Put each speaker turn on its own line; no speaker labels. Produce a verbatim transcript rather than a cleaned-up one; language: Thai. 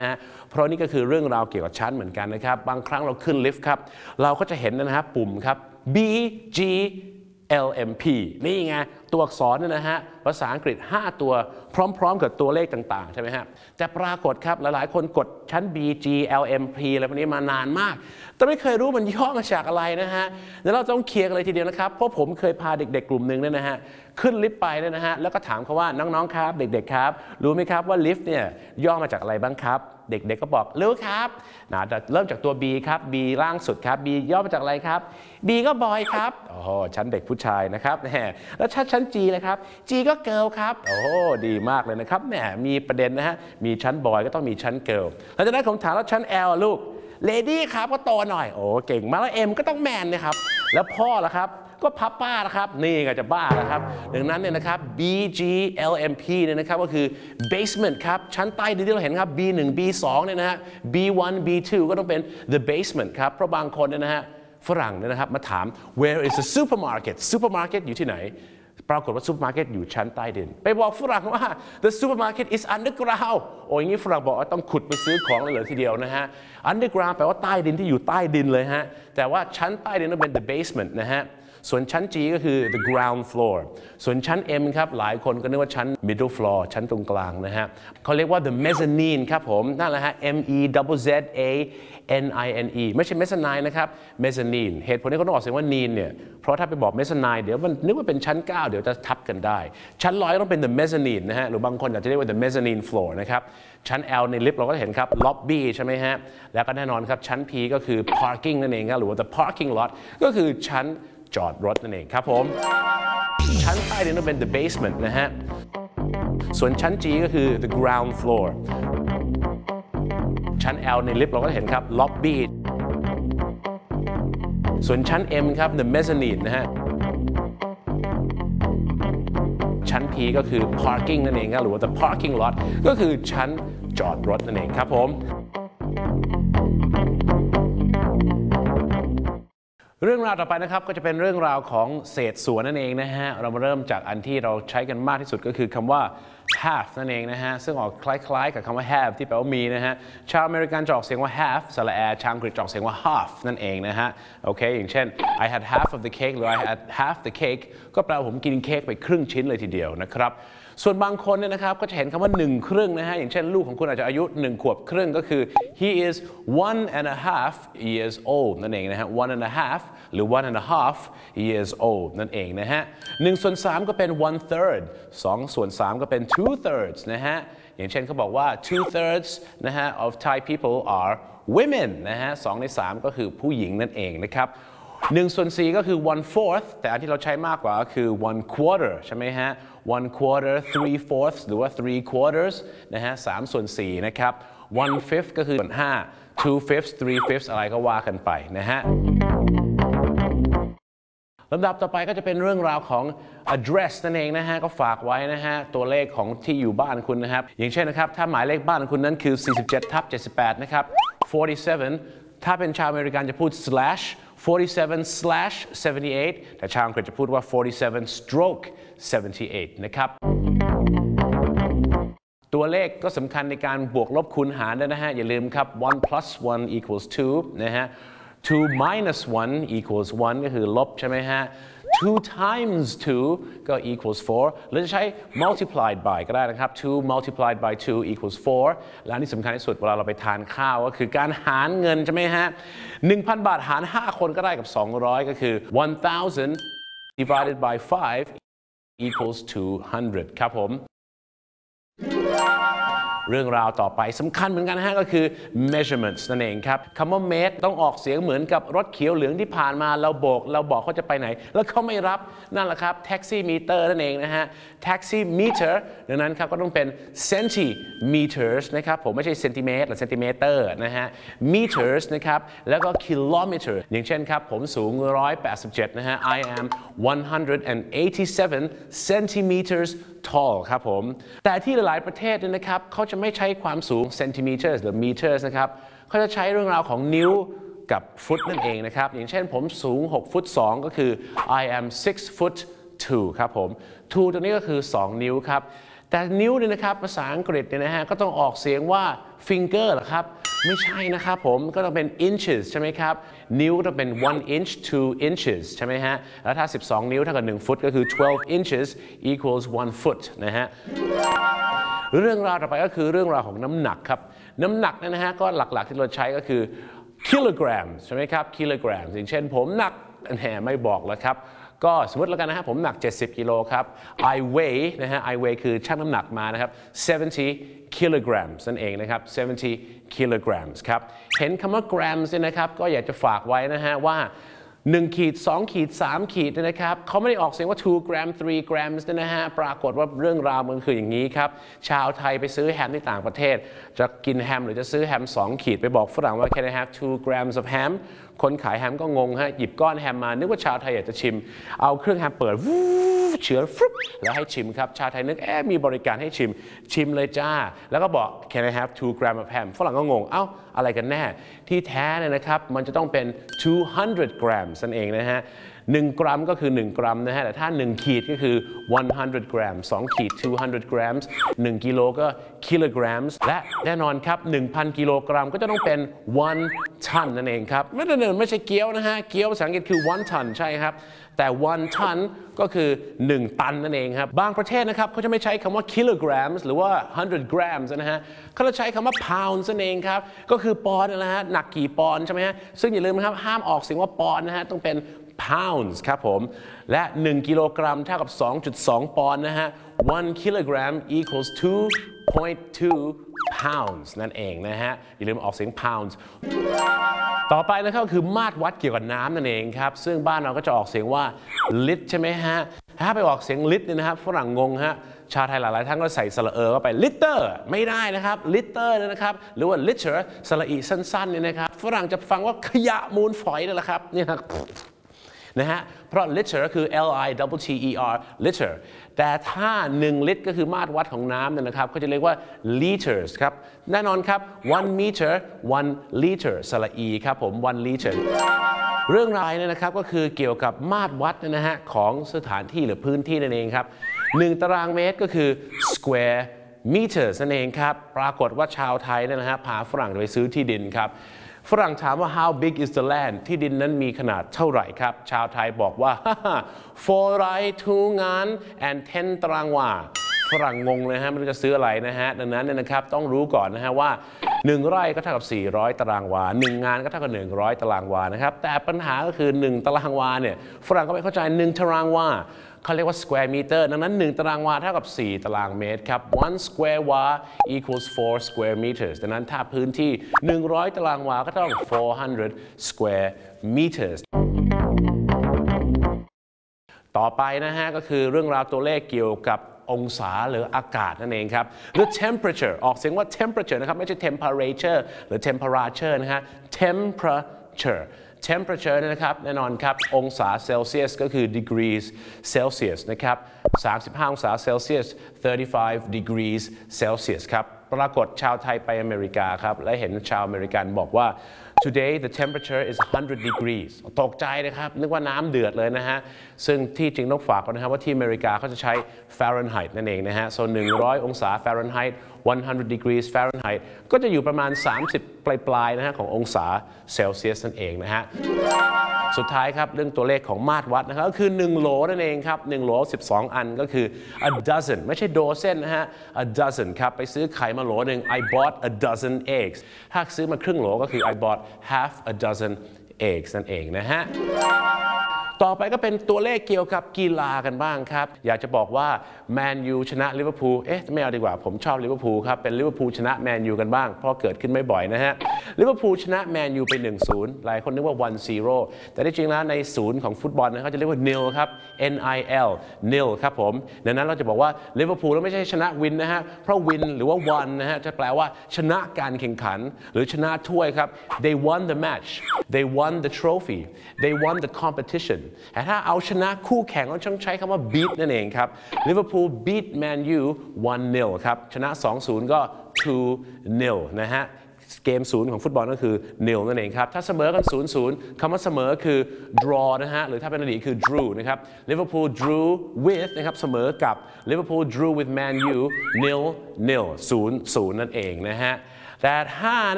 นะเพราะนี่ก็คือเรื่องราวเกี่ยวกับชั้นเหมือนกันนะครับบางครั้งเราขึ้นลิฟต์ครับเราก็จะเห็นนะฮะปุ่มครับ B G L M P นี่ไงตัวอักษรเนี่ยนะฮะภาษาอังกฤษห้าตัวพร้อมๆกับตัวเลขต่างๆใช่ไหมฮะแต่ปรากฏครับหลายๆคนกดชั้น B G L M P อะไรพวกนี้มานานมากแต่ไม่เคยรู้มันย่อมาจากอะไรนะฮะเดี๋ยวเราต้องเคลียร์กันเลยทีเดียวนะครับเพราะผมเคยพาเด็กๆกลุ่มหนึ่งเนี่ยนะฮะขึ้นลิฟต์ไปเนี่ยนะฮะแล้วก็ถามเขาว่าน้องๆครับเด็กๆครับรู้ไหมครับว่าลิฟต์เนี่ยย่อมาจากอะไรบ้างครับเด็กๆก็บอกรู้ครับนะแต่เริ่มจากตัว B ครับ B ล่างสุดครับ B ย่อมาจากอะไรครับ B ก็บอยครับโอ้โหชั้นเด็กผู้ชายนะครับแหมแล้วชั้นชั้น G เลยครับ G ก็เกิร์ลครับโอ้โหดีมากเลยนะครับแหมมีประเด็นนะฮะมีชั้นบอยก็ต้องมีชั้นเกิร์ลหลังจากนั้นผมถามแล้วชั้น L ลูกเลดี้ครับก็โตหน่อยโอ้เก่งมากแล้ว M ก็ต้องแมนนะครับแล้วพ่อล่ะครับก็พับป้านะครับนี่ไงจะบ้าแล้วครับดังนั้นเนี่ยนะครับ B G L M P เนี่ยนะครับก็คือ basement ครับชั้นใต้ดินที่เราเห็นครับ B หนึ่ง B สองเนี่ยนะฮะ B หนึ่ง B สองก็ต้องเป็น the basement ครับเพราะบางคนเนี่ยนะฮะฝรั่งเนี่ยนะครับมาถาม where is the supermarket supermarket อยู่ที่ไหนปรากฏว่าซูเปอร์มาร์เก็ตอยู่ชั้นใต้ดินไปบอกฝรั่งว่า the supermarket is underground โอ้ยอย่างนี้ฝรั่งบอกว่าต้องขุดไปซื้อของเลยทีเดียวนะฮะ underground แปลว่าใต้ดินที่อยู่ใต้ดินเลยฮะแต่ว่าชั้นใต้ดินต้องเป็น the basement นะฮะส่วนชั้น G ก็คือ the ground floor ส่วนชั้น M ครับหลายคนก็นึกว่าชั้น middle floor ชั้นตรงกลางนะฮะเขาเรียกว่า the mezzanine ครับผมนั่นแหละฮะ M E Z Z A N I N E ไม่ใช่ mezzanine นะครับ mezzanine เหตุผลที่เขาต้องออกเสียงว่า nine เนี่ยเพราะถ้าไปบอก mezzanine เดี๋ยวมันนึกว่าเป็นชั้นเก้าเดี๋ยวจะทับกันได้ชั้นร้อยต้องเป็น the mezzanine นะฮะหรือบางคนอาจจะเรียกว่า the mezzanine floor นะครับชั้น L ในลิฟต์เราก็เห็นครับ lobby ใช่ไหมฮะแล้วก็แน่นอนครับชั้น P ก็คือ parking นั่นเองครับหรือว่า the parking lot ก็คือชั้นจอดรถนั่นเองครับผมชั้นใต้ดินต้องเป็น the basement นะฮะส่วนชั้น G ก็คือ the ground floor ชั้น L ในลิฟต์เราก็เห็นครับ lobby ส่วนชั้น M ครับ the mezzanine นะฮะชั้น P ก็คือ parking นั่นเองครับหรือว่า the parking lot ก็คือชั้นจอดรถนั่นเองครับผมเรื่องราวต่อไปนะครับก็จะเป็นเรื่องราวของเศษส่วนนั่นเองนะฮะเรามาเริ่มจากอันที่เราใช้กันมากที่สุดก็คือคำว่า have นั่นเองนะฮะซึ่งออกคล้ายๆกับคำว่า have ที่แปลว่ามีนะฮะชาวอเมริกันจะออกเสียงว่า have สระแอชาวอังกฤษจะออกเสียงว่า half นั่นเองนะฮะโอเคอย่างเช่น I had half of the cake หรือ I had half the cake ก็แปลว่าผมกินเค้กไปครึ่งชิ้นเลยทีเดียวนะครับส่วนบางคนเนี่ยนะครับก็จะเห็นคำว่าหนึ่งครึ่งนะฮะอย่างเช่นลูกของคุณอาจจะอายุหนึ่งขวบครึ่งก็คือ he is one and a half years old นั่นเองนะฮะ one and a half หรือ one and a half years old นั่นเองนะฮะหนึ่งส่วนสามก็เป็น one third สองส่วนสามก็เป็น two thirds นะฮะอย่างเช่นเขาบอกว่า two thirds นะฮะ of Thai people are women นะฮะสองในสามก็คือผู้หญิงนั่นเองนะครับหนึ่งส่วนสี่ก็คือ one fourth แต่อันที่เราใช้มากกว่าก็คือ one quarter ใช่ไหมฮะ one quarter three fourths หรือว่า three quarters นะฮะสามส่วนสี่นะครับ one fifth ก็คือส่วนห้า two fifths three fifths อะไรก็ว่ากันไปนะฮะลำดับต่อไปก็จะเป็นเรื่องราวของ address นั่นเองนะฮะก็ฝากไว้นะฮะตัวเลขของที่อยู่บ้านคุณนะครับอย่างเช่นนะครับถ้าหมายเลขบ้านคุณนั้นคือ สี่สิบเจ็ดทับเจ็ดสิบแปด นะครับ forty-seven ถ้าเป็นชาวอเมริกันจะพูด slash forty-seven slash seventy-eight แต่ชาวอังกฤษจะพูดว่า forty-seven stroke seventy-eight นะครับตัวเลขก็สำคัญในการบวกลบคูณหารด้วยนะฮะอย่าลืมครับ one plus one equals two นะฮะtwo minus one equals one ก็คือลบใช่ไหมฮะ two times two ก็ equals four หรือจะใช้ multiplied by ก็ได้นะครับ two multiplied by two equals four และที่สำคัญที่สุดเวลาเราไปทานข้าวก็คือการหารเงินใช่ไหมฮะ หนึ่งพัน บาทหารห้าคนก็ได้กับสองร้อยก็คือ one thousand divided by five equals two hundred ครับผมเรื่องราวต่อไปสำคัญเหมือนกันนะฮะก็คือ measurements นั่นเองครับคำว่า mate ต้องออกเสียงเหมือนกับรถเขียวเหลืองที่ผ่านมาเราโบกเราบอกเขาจะไปไหนแล้วเขาไม่รับนั่นแหละครับ taxi meter นั่นเองนะฮะ taxi meter ดังนั้นครับก็ต้องเป็น centimeters นะครับผมไม่ใช่เซนติเมตรหรือเซนติเมตรนะฮะ meters นะครับแล้วก็ kilometer อย่างเช่นครับผมสูงหนึ่งร้อยแปดสิบเจ็ดนะฮะ I am one hundred eighty-seven centimeters tall ครับผมแต่ที่หลายประเทศเนี่ยนะครับเขาจะไม่ใช้ความสูง centimeters หรือ meters นะครับเขาจะใช้เรื่องราวของนิ้วกับฟุตนั่นเองนะครับอย่างเช่นผมสูงหกฟุตสองก็คือ I am six foot two ครับผม two ตัวนี้ก็คือสองนิ้วครับแต่นิ้วเนี่ยนะครับภาษาอังกฤษเนี่ยนะฮะก็ต้องออกเสียงว่า finger เหรอครับไม่ใช่นะครับผมก็ต้องเป็น inches ใช่ไหมครับนิ้วต้องเป็น one inch two inches ใช่ไหมฮะแล้วถ้าสิบสองนิ้วเท่ากับหนึ่งฟุตก็คือ twelve inches equals one foot นะฮะเรื่องราวต่อไปก็คือเรื่องราวของน้ำหนักครับน้ำหนักนะฮะก็หลักๆที่เราใช้ก็คือ kilograms ใช่ไหมครับ kilograms อย่างเช่นผมหนักแหมไม่บอกแล้วครับก็สมมติแล้วกันนะฮะผมหนักเจ็ดสิบกิโลครับ I weigh นะฮะ I weigh คือชั่งน้ำหนักมานะครับseventy kilograms นั่นเองนะครับseventy kilograms ครับเห็นคำว่า grams เนี่ยนะครับก็อยากจะฝากไว้นะฮะว่าหนึ่งขีดสองขีดสามขีดนะครับเขาไม่ได้ออกเสียงว่า two gram three grams นะฮะปรากฏว่าเรื่องราวมันคืออย่างนี้ครับชาวไทยไปซื้อแฮมที่ต่างประเทศจะกินแฮมหรือจะซื้อแฮมสองขีดไปบอกฝรั่งว่า can I have two grams of ham คนขายแฮมก็งงฮะหยิบก้อนแฮมมานึกว่าชาวไทยอยากจะชิมเอาเครื่องแฮมเปิดวู้เฉือนฟรุบแล้วให้ชิมครับชาวไทยนึกแอบมีบริการให้ชิมชิมเลยจ้าแล้วก็บอก can I have two grams of ham ฝรั่งก็งงเอ้าอะไรกันแน่ที่แท้เนี่ยนะครับมันจะต้องเป็นtwo hundred grams นั่นเองนะฮะหนึ่งกรัมก็คือหนึ่งกรัมนะฮะแต่ถ้าหนึ่งขีดก็คือone hundred grams สองขีดtwo hundred grams หนึ่งกิโลก็ kilograms และแน่นอนครับ หนึ่งพัน กิโลกรัมก็จะต้องเป็น one ton นั่นเองครับไม่ได้ไม่ใช่เกี๊ยวนะฮะเกี๊ยวภาษาอังกฤษคือ one ton ใช่ครับแต่ one ton ก็คือหนึ่งตันนั่นเองครับบางประเทศนะครับเขาจะไม่ใช้คำว่า kilograms หรือว่า one hundred grams นะฮะเขาจะใช้คำว่า pounds นั่นเองครับก็คือปอนด์นะฮะหนักกี่ปอนด์ใช่ไหมฮะซึ่งอย่าลืมนะครับห้ามออกเสียงว่าปอนด์นะฮะต้องเป็น pounds ครับผมและหนึ่งกิโลกรัมเท่ากับ สองจุดสอง ปอนด์นะฮะone kilogram equals two point two pounds นั่นเองนะฮะอย่าลืมออกเสียง pounds ต่อไปนะครับคือมาตรวัดเกี่ยวกับน้ำนั่นเองครับซึ่งบ้านเราก็จะออกเสียงว่า lit ใช่ไหมฮะถ้าไปออกเสียง lit เนี่ยนะครับฝรั่งงงฮะชาวไทยหลายๆท่านก็ใส่สระเออเข้าไป liter ไม่ได้นะครับ liter นะครับหรือว่า liter สระอีสั้นๆเนี่ยนะครับฝรั่งจะฟังว่าขยะมูลฝอยนั่นแหละครับเนี่ยนะฮะเพราะ liter คือ l i t t e r liter แต่ถ้าหนึ่งลิตรก็คือมาตรวัดของน้ำเนี่ยนะครับก็จะเรียกว่า liters ครับแน่นอนครับ one meter one liter สระอีครับผม one liter เรื่องรายเนี่ยนะครับก็คือเกี่ยวกับมาตรวัดนะฮะของสถานที่หรือพื้นที่นั่นเองครับหนึ่งตารางเมตรก็คือ square meters นั่นเองครับปรากฏว่าชาวไทยเนี่ยนะฮะพาฝรั่งไปซื้อที่ดินครับฝรั่งถามว่า how big is the land ที่ดินนั้นมีขนาดเท่าไหร่ครับชาวไทยบอกว่า four ไร่ two งาน and ten ตารางวาฝรั่งงงเลยฮะไม่รู้จะซื้ออะไรนะฮะดังนั้นเนี่ยนะครับต้องรู้ก่อนนะฮะว่าหนึ่งไร่ก็เท่ากับสี่ร้อยตารางวาหนึ่งงานก็เท่ากับหนึ่งร้อยตารางวานะครับแต่ปัญหาก็คือหนึ่งตารางวาเนี่ยฝรั่งก็ไม่เข้าใจหนึ่งตารางวาเขาเรียกว่า square meter ดังนั้นหนึ่งตารางวาเท่ากับสี่ตารางเมตรครับ one square วา equals four square meters ดังนั้นถ้าพื้นที่หนึ่งร้อยตารางวาก็ต้อง four hundred square meters ต่อไปนะฮะก็คือเรื่องราวตัวเลขเกี่ยวกับองศาหรืออากาศนั่นเองครับหรือ temperature ออกเสียงว่า temperature นะครับไม่ใช่ temperature หรือ temperature นะฮะ temperature temperature นะครับแน่นอนครับองศาเซลเซียสก็คือ degrees Celsius นะครับสามสิบห้าองศาเซลเซียสthirty-five degrees Celsius ครับปรากฏชาวไทยไปอเมริกาครับและเห็นชาวอเมริกันบอกว่า today the temperature is one hundred degrees ตกใจนะครับนึกว่าน้ำเดือดเลยนะฮะซึ่งที่จริงต้องฝากกันนะครับว่าที่อเมริกาเขาจะใช้ Fahrenheit นั่นเองนะฮะส่วนหนึ่งร้อยองศา Fahrenheit one hundred degrees Fahrenheit ก็จะอยู่ประมาณสามสิบปลายๆนะฮะขององศาเซลเซียสนั่นเองนะฮะสุดท้ายครับเรื่องตัวเลขของมาตรวัดนะครับก็คือหนึ่งโหลนั่นเองครับหนึ่งโหลสิบสองอันก็คือ a dozen ไม่ใช่ dozen นะฮะ a dozen ครับไปซื้อไข่มาโหลหนึ่ง I bought a dozen eggs ถ้าซื้อมาครึ่งโหลก็คือ I bought half a dozen eggs นั่นเองนะฮะต่อไปก็เป็นตัวเลขเกี่ยวกับกีฬากันบ้างครับอยากจะบอกว่าแมนยูชนะลิเวอร์พูลเอ๊ะไม่เอาดีกว่าผมชอบลิเวอร์พูลครับเป็นลิเวอร์พูลชนะแมนยูกันบ้างเพราะเกิดขึ้นไม่บ่อยนะฮะลิเวอร์พูลชนะแมนยูไป หนึ่งศูนย์ หลายคนนึกว่า one zero แต่ที่จริงแล้วในศูนย์ของฟุตบอลนะเขาจะเรียกว่า nil ครับ n i l nil ครับผมดังนั้นเราจะบอกว่าลิเวอร์พูลไม่ใช่ชนะวินนะฮะเพราะวินหรือว่า won นะฮะจะแปลว่าชนะการแข่งขันหรือชนะถ้วยครับ they won the match they won the trophy they won the competitionถ้าเอาชนะคู่แข่งเราต้องใช้คำว่า beat นั่นเองครับลิเวอร์พูล beat Man U one nil ครับชนะ สองศูนย์ ก็ two nil นะฮะเกมศูนย์ของฟุตบอลก็คือ nil นั่นเองครับถ้าเสมอกัน ศูนย์ศูนย์ คำว่าเสมอคือ draw นะฮะหรือถ้าเป็นอดีตคือ drew นะครับ Liverpool drew with นะครับเสมอกับ Liverpool drew with Man U nil nil ศูนย์ศูนย์นั่นเองนะฮะแต่ถ้า